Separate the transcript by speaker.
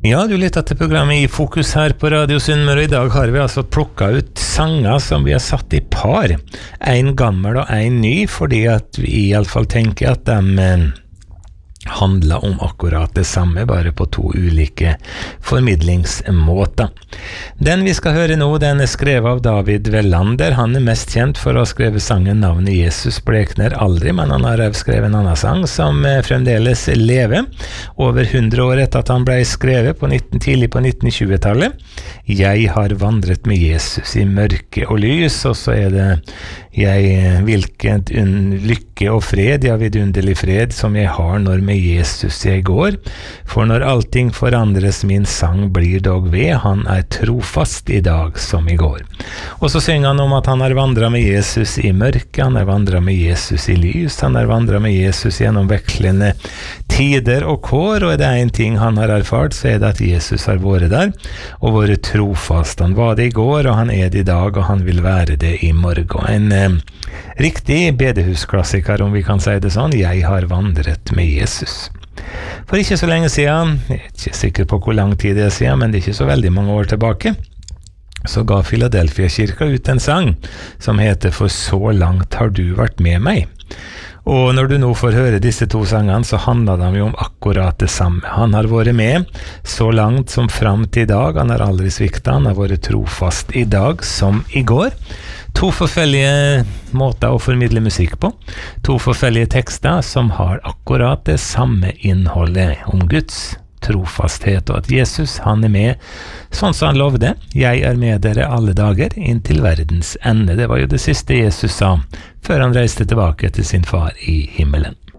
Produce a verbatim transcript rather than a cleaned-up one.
Speaker 1: Ja, du lytter til programmet I Fokus her på Radio Sunnmøre, og I dag har vi altså plukket ut sanger som vi har satt I par. En gammel og en ny, fordi at vi I alle fall tenker at de eh, handler om akkurat det samme, bare på to ulike formidlingsmåter. Den vi skal høre nå, den er skrevet av David Wellander. Han er mest kjent for å ha skrevet sangen Navnet Jesus blekner aldri, men han har også skrevet en annen sang som fremdeles lever, over hundre år etter at han ble skrevet på nitten, tidlig på nitten-tjue-tallet. Jeg har vandret med Jesus I mørke og lys, og så er det jeg, hvilket lykke og fred, ja, vidunderlig fred, som jeg har når med Jesus jeg går. For når allting forandres, min sang blir dog ved, han er trofast I dag som I går. Og så synger han om at han har vandret med Jesus I mørke, han har vandret med Jesus I lys, han har vandret med Jesus gjennom vekslende tider og kår, og er det en ting han har erfart, så er det at Jesus har vært der, og vært trofast. Han var det I går, og han er det I dag, og han vil være det I morgen. En eh, riktig bedehusklassiker, om vi kan si det sånn, jeg har vandret med Jesus. For ikke så lenge siden, jeg er ikke sikker på hvor lang tid det er siden, men det er ikke så veldig mange år tilbake, så ga Philadelphia-kirka ut en sang som heter «For så langt har du vært med meg». Og når du nå får høre disse to sangene, så handler de jo om akkurat det samme. Han har vært med så langt som fram til I dag, han har aldri sviktet, han har vært trofast I dag som I går. To forskjellige måter å formidle musikk på, to forskjellige tekster som har akkurat det samme innholdet om Guds trofasthet, og at Jesus, han er med sånn som han lovde. Jeg er med dere alle dager inntil verdens ende. Det var jo det siste Jesus sa før han reiste tilbake til sin far I himmelen.